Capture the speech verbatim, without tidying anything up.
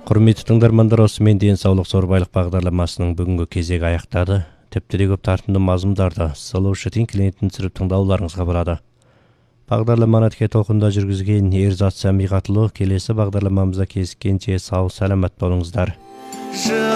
Құрметті тыңдармандар, осымен денсаулық зорбайлық бағдарламасының бүгінгі кезегі аяқтады. Тіпті де көп тартымды мазмұндарды Solution клиентін түсіріп тыңдауларыңызға болады. Бағдарламаны тіке толқында жүргізген Ерзат Сәмиғатұлы, келесі бағдарламамызда кездескенше сау саламат болыңыздар.